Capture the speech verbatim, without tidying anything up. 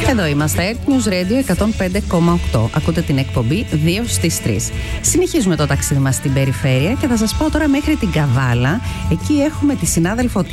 Εδώ είμαστε, Earth News Radio εκατόν πέντε κόμμα οκτώ. Ακούτε την εκπομπή δύο στις τρεις. Συνεχίζουμε το ταξίδι μας στην περιφέρεια και θα σας πάω τώρα μέχρι την Καβάλα. Εκεί έχουμε τη συνάδελφο